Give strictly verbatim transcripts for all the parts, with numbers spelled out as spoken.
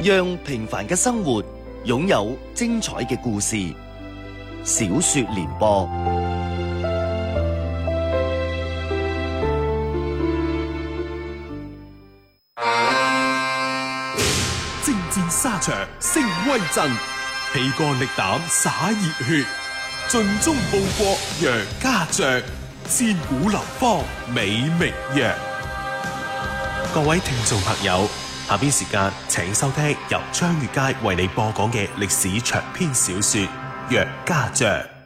讓平凡嘅生活擁有精彩嘅故事。小說聯播， 征戰沙場聲威震，披肝瀝膽灑熱血，盡忠報國楊家將，千古流芳美名揚。各位聽眾朋友，下邊時間請收聽由張月佳為你播講嘅歷史長篇小說《楊家將》。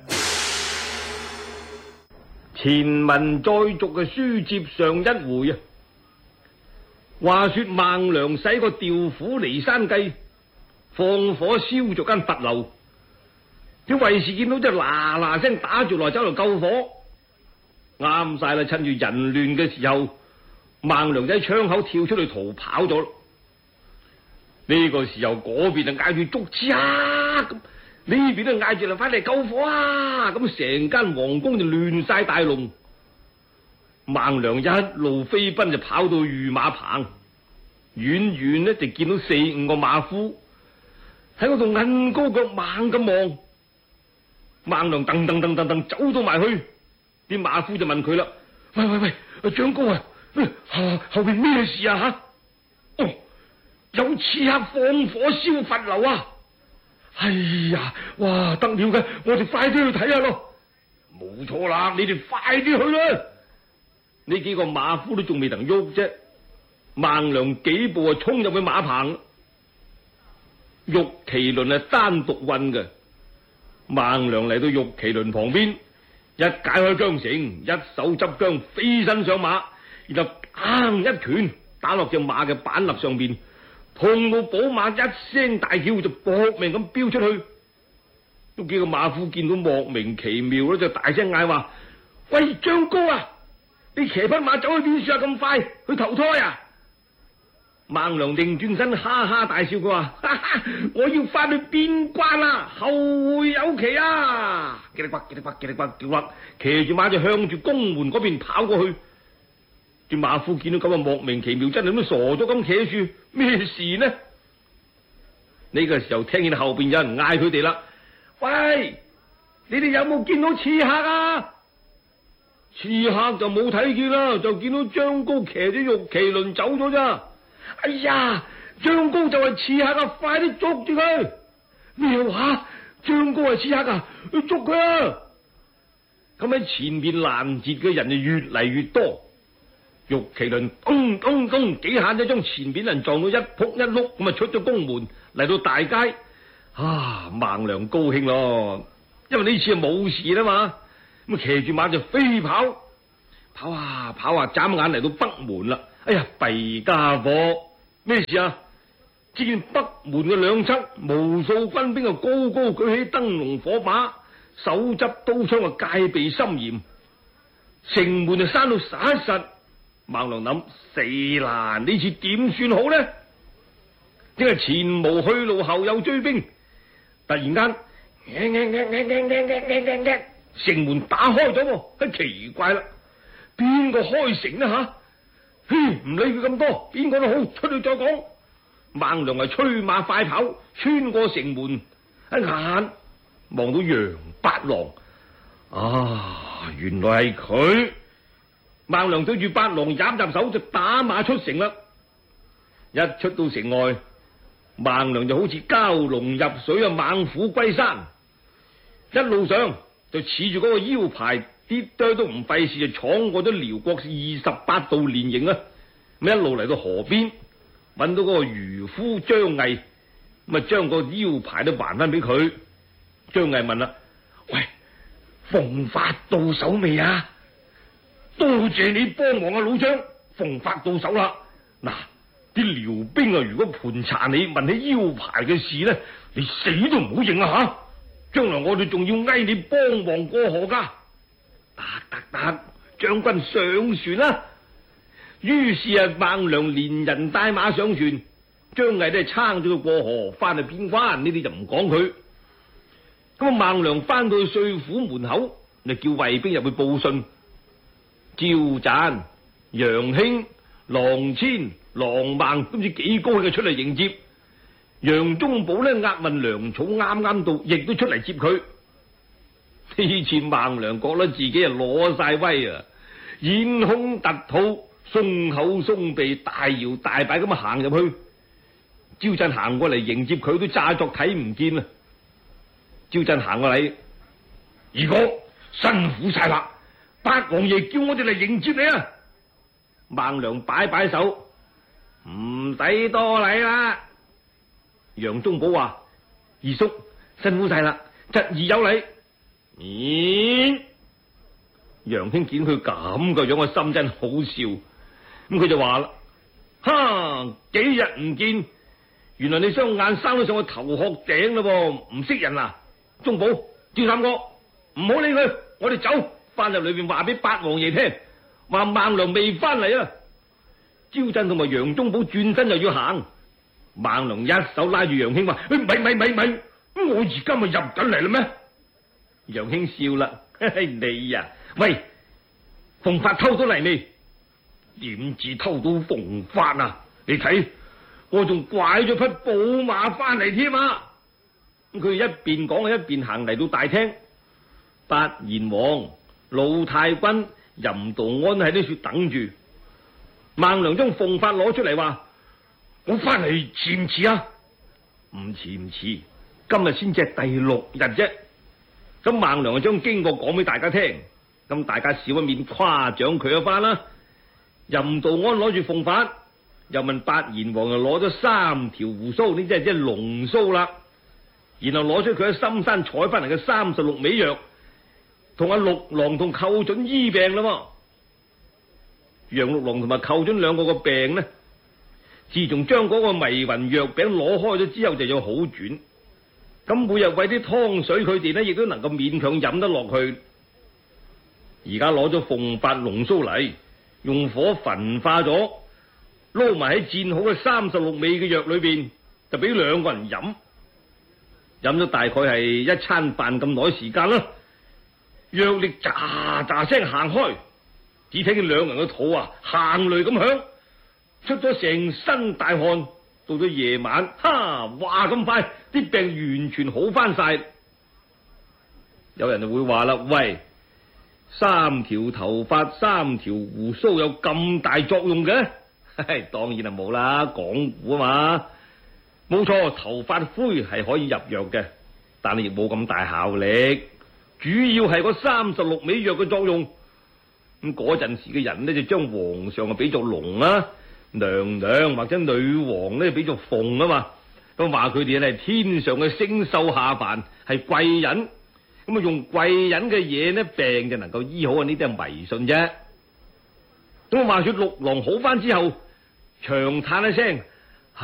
前文再續嘅書接上一回啊，話說孟良使個調虎離山計，放火燒咗間佛樓，啲衛士見到就嗱嗱聲打住來走嚟救火，啱晒啦！趁住人亂嘅時候，孟良仔窗口跳出去逃跑咗。呢個時候嗰邊就嗌住捉刺啊，咁呢邊都嗌住嚟快嚟救火啊！咁成間皇宮就亂晒大龍。孟良一路飛奔就跑到御馬棚，遠遠呢就見到四五個馬夫喺嗰度韌高腳猛咁望。孟良噔噔噔噔噔走到埋去，啲馬夫就問佢啦：喂喂喂，長高啊，後後邊咩事啊吓？哦，有刺客放火燒佛樓啊！哎呀，哇，得了嘅，我哋快啲去睇下咯。冇錯啦，你哋快啲去啦。呢幾個馬夫都仲未能喐啫，孟良幾步啊衝入去馬棚。玉麒麟係單獨運嘅，孟良嚟到玉麒麟旁邊，一解開韁繩，一手執韁飛身上馬，然後砰一拳打落隻馬嘅板肋上邊，痛到寶馬一聲大叫，就搏命咁飆出去。嗰幾個馬夫見到莫名其妙咧，就大聲嗌話：喂，張高啊，你騎匹馬走去邊處啊？咁快去投胎啊？孟良定轉身哈哈大笑，佢話：哈哈，我要翻去邊關啊，後會有期啊！嘰里呱嘰里呱嘰里呱叫啦，騎住馬就向住宮門嗰邊跑過去。啲馬夫見到咁啊，莫名其妙，真係咁傻咗咁企住，咩事呢？呢個時候聽見後邊有人嗌佢哋啦：喂，你哋有冇見到刺客啊？刺客就冇睇見啦，就見到張高騎咗玉麒麟走咗咋。哎呀，張高就係刺客啊！快啲捉住佢！咩話？張高係刺客啊？去捉佢啊！咁喺前面攔截嘅人就越嚟越多，玉麒麟咚咚咚幾下就將前面人撞到一仆一碌，咁啊出咗宮門嚟到大街。啊，孟良高興咯，因為呢次係冇事啦嘛，咁騎住馬就飛跑，跑啊跑啊，眨眼嚟到北門啦。哎呀，弊家伙，咩事啊？只見北門嘅兩側無數軍兵啊，高高舉起燈籠火把，手執刀槍啊，戒備森嚴。城門就閂到實一實。孟良諗：死啦！呢次點算好呢？因為前無去路，後有追兵。突然間，城門打開咗，真奇怪啦！邊個開城呢吓？唔理佢咁多，邊個都好，出去再講。孟良係催馬快跑，穿過城門，一眼望到楊八郎。啊，原來係佢。孟良對住八郎夾夾手就打馬出城啦。一出到城外，孟良就好似蛟龍入水啊，猛虎歸山。一路上就恃住嗰個腰牌，啲堆都唔費事，就闖過咗遼國二十八道連營啊！咁一路嚟到河邊，揾到嗰個漁夫張毅，咁啊將個腰牌都還翻俾佢。張毅問啦：喂，奉法到手未啊？多謝你幫忙啊，老張，奉法到手啦。嗱，啲遼兵啊，如果盤查你，問起腰牌嘅事呢，你死都唔好認啊吓！將來我哋仲要嗌你幫忙過河噶。得得得，將軍上船啦！於是啊，孟良連人帶馬上船，張毅都係撐咗佢過河，翻去邊關呢啲就唔講佢。咁啊，孟良翻到去帥府門口，就叫衛兵入去報信。趙贊、楊興、郎遷、郎孟都唔知幾高興嘅出嚟迎接。 楊宗保呢押運糧草啱啱到，亦都出嚟接佢。呢次孟良覺得自己啊攞晒威啊，掩胸突肚，鬆口鬆鼻，大搖大擺咁行入去。焦振行過嚟迎接佢，都詐作睇唔見啦。焦振行過嚟，二哥辛苦晒啦，八王爺叫我哋嚟迎接你啊！孟良擺擺手，唔使多禮啦。楊宗保話：二叔辛苦晒啦，侄兒有禮。咦？楊興見佢咁個樣，個心真好笑。咁佢就話啦：哈，幾日唔見，原來你雙眼生到上個頭殼頂啦噃，唔識人啊！宗保、趙三哥，唔好理佢，我哋走，翻入裏邊話俾八王爺聽，話孟良未翻嚟啊！焦振同埋楊宗保轉身就要行，孟良一手拉住楊興話：咪咪咪咪，我而家咪入緊嚟啦咩？楊興笑啦：你呀、啊，喂，鳳髮偷到嚟未？點知偷到鳳髮啊？你睇，我仲拐咗匹寶馬翻嚟添啊！佢一邊講一邊行嚟到大廳，八賢王、魯太君、任道安喺呢處等住。孟良將鳳髮攞出嚟話：我翻嚟遲唔遲啊？唔遲唔遲，今日先至係第六日啫。咁孟良就將經過講俾大家聽，咁大家少一面誇獎佢一番啦。任道安攞住鳳髮，又問八賢王又攞咗三條胡鬚，呢即係即係龍鬚啦。然後攞出佢喺深山採翻嚟嘅三十六味藥，同阿六郎同寇準醫病啦嘛。楊六郎同埋寇準兩個個病呢，自從將嗰個迷魂藥餅攞開咗之後，就有好轉。咁每日餵啲湯水佢哋呢，亦都能夠勉強飲得落去。而家攞咗鳳髮龍鬚嚟，用火焚化咗，撈埋喺戰好嘅三十六味嘅藥裏邊，就俾兩個人飲。飲咗大概係一餐飯咁耐時間啦，藥力喳喳聲行開，只睇見兩人嘅肚啊行雷咁響，出咗成身大汗。到咗夜晚，哈，話咁快，啲病完全好翻晒。有人就會話啦：喂，三條頭髮、三條鬍鬚有咁大作用嘅？當然係冇啦，講古啊嘛。冇錯，頭髮灰係可以入藥嘅，但係亦冇咁大效力。主要係嗰三十六味藥嘅作用。咁嗰陣時嘅人呢，就將皇上啊比作龍啊，娘娘或者女王呢比作鳳啊嘛。咁話佢哋係天上嘅星宿下凡，係貴人。咁啊用貴人嘅嘢呢，病就能夠醫好啊，呢啲係迷信啫。咁話說六郎好翻之後，長嘆一聲。